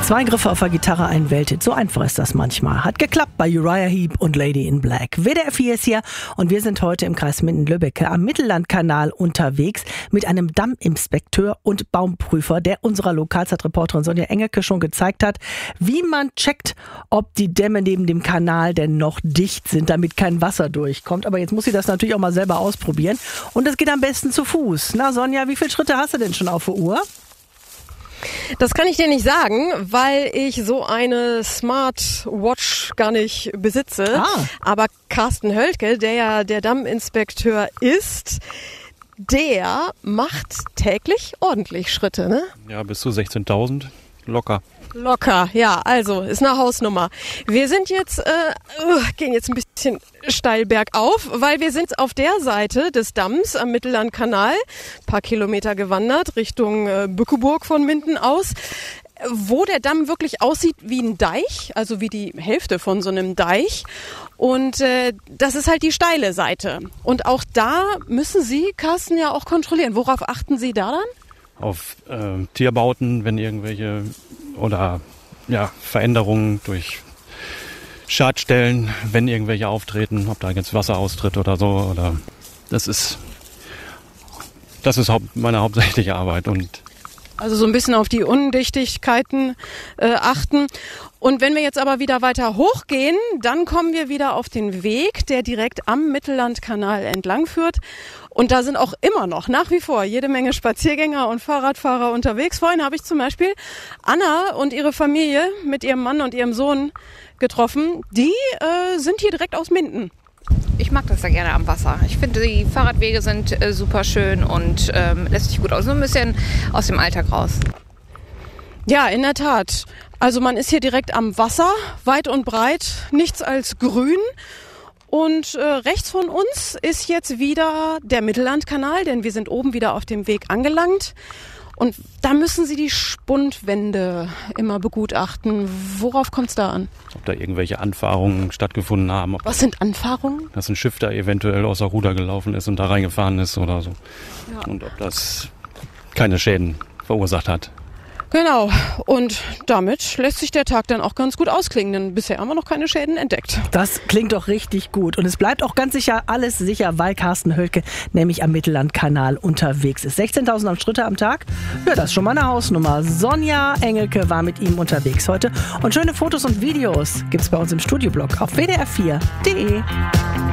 2 Griffe auf der Gitarre, ein Welthit. So einfach ist das manchmal. Hat geklappt bei Uriah Heep und Lady in Black. WDR 4 ist hier und wir sind heute im Kreis Minden-Lübbecke am Mittellandkanal unterwegs mit einem Damminspekteur und Baumprüfer, der unserer Lokalzeitreporterin Sonja Engelke schon gezeigt hat, wie man checkt, ob die Dämme neben dem Kanal denn noch dicht sind, damit kein Wasser durchkommt. Aber jetzt muss sie das natürlich auch mal selber ausprobieren. Und das geht am besten zu Fuß. Na Sonja, wie viele Schritte hast du denn schon auf der Uhr? Das kann ich dir nicht sagen, weil ich so eine Smartwatch gar nicht besitze. Aber Carsten Hölke, der ja der Damminspekteur ist, der macht täglich ordentlich Schritte, ne? Ja, bis zu 16.000 locker. Locker, ja, also ist eine Hausnummer. Wir sind jetzt, gehen jetzt ein bisschen steil bergauf, weil wir sind auf der Seite des Damms am Mittellandkanal, paar Kilometer gewandert, Richtung Bückeburg von Minden aus, wo der Damm wirklich aussieht wie ein Deich, also wie die Hälfte von so einem Deich. Und das ist halt die steile Seite. Und auch da müssen Sie, Carsten, ja auch kontrollieren. Worauf achten Sie da dann? Auf Tierbauten, wenn irgendwelche oder ja, Veränderungen durch Schadstellen, wenn irgendwelche auftreten, ob da jetzt Wasser austritt oder so. Oder das ist meine hauptsächliche Arbeit. Und also so ein bisschen auf die Undichtigkeiten achten. Und wenn wir jetzt aber wieder weiter hochgehen, dann kommen wir wieder auf den Weg, der direkt am Mittellandkanal entlang führt. Und da sind auch immer noch, nach wie vor, jede Menge Spaziergänger und Fahrradfahrer unterwegs. Vorhin habe ich zum Beispiel Anna und ihre Familie mit ihrem Mann und ihrem Sohn getroffen. Die sind hier direkt aus Minden. Ich mag das ja gerne am Wasser. Ich finde, die Fahrradwege sind super schön und lässt sich gut aus. So ein bisschen aus dem Alltag raus. Ja, in der Tat. Also man ist hier direkt am Wasser, weit und breit, nichts als grün. Und rechts von uns ist jetzt wieder der Mittellandkanal, denn wir sind oben wieder auf dem Weg angelangt. Und da müssen Sie die Spundwände immer begutachten. Worauf kommt es da an? ob da irgendwelche Anfahrungen stattgefunden haben. Was sind Anfahrungen? Dass ein Schiff da eventuell außer Ruder gelaufen ist und da reingefahren ist oder so. Ja. Und ob das keine Schäden verursacht hat. Genau, und damit lässt sich der Tag dann auch ganz gut ausklingen, denn bisher haben wir noch keine Schäden entdeckt. Das klingt doch richtig gut. Und es bleibt auch ganz sicher alles sicher, weil Carsten Hölke nämlich am Mittellandkanal unterwegs ist. 16.000 Schritte am Tag, ja, das ist schon mal eine Hausnummer. Sonja Engelke war mit ihm unterwegs heute. Und schöne Fotos und Videos gibt's bei uns im Studioblog auf wdr4.de.